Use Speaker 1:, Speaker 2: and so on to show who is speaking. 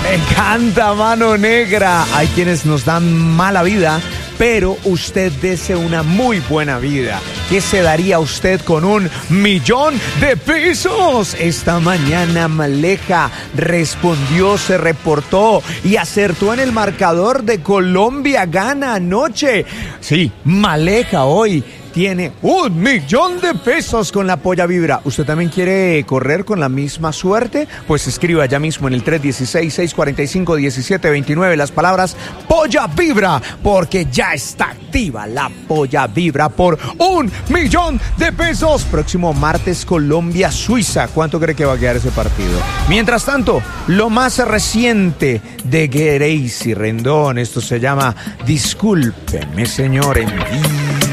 Speaker 1: Me encanta, Mano Negra. Hay quienes nos dan mala vida, pero usted dese una muy buena vida. ¿Qué se daría usted con 1.000.000 de pesos? Esta mañana Maleja respondió, se reportó y acertó en el marcador de Colombia gana anoche. Sí, Maleja hoy tiene 1.000.000 de pesos con la Polla Vibra. ¿Usted también quiere correr con la misma suerte? Pues escriba ya mismo en el 316-645-1729 las palabras Polla Vibra, porque ya está activa la Polla Vibra por 1.000.000 de pesos. Próximo martes Colombia-Suiza. ¿Cuánto cree que va a quedar ese partido? Mientras tanto, lo más reciente de Gracie Rendón. Esto se llama Discúlpeme, señor, en vivo.